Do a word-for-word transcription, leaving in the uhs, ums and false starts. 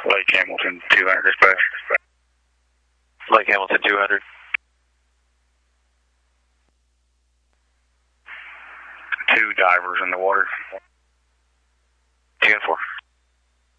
Lake Hamilton two hundred dispatch. Lake Hamilton two hundred. Two divers in the water. two and four.